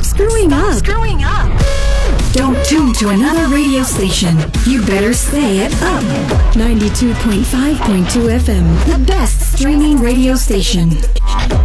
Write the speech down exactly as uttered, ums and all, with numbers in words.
screwing up. Screwing up. Don't tune to another radio station. You better stay at Up. ninety-two point five point two F M, the best streaming radio station.